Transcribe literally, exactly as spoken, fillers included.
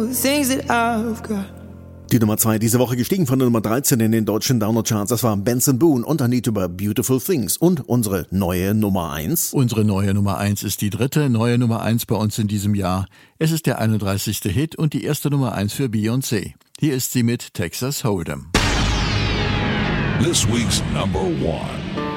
things that I've got. Die Nummer zwei diese Woche gestiegen von der Nummer dreizehn in den deutschen Downer-Charts. Das war Benson Boone und Anita über Beautiful Things. Und unsere neue Nummer eins. Unsere neue Nummer eins ist die dritte neue Nummer eins bei uns in diesem Jahr. Es ist der einunddreißigste Hit und die erste Nummer eins für Beyoncé. Hier ist sie mit Texas Hold'em. This week's number one.